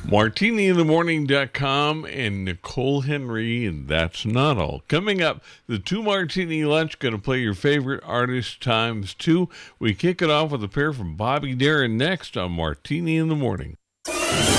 MartiniInTheMorning.com and Nicole Henry, and That's Not All. Coming up, the Two Martini Lunch, going to play your favorite artist times two. We kick it off with a pair from Bobby Darin next on Martini in the Morning.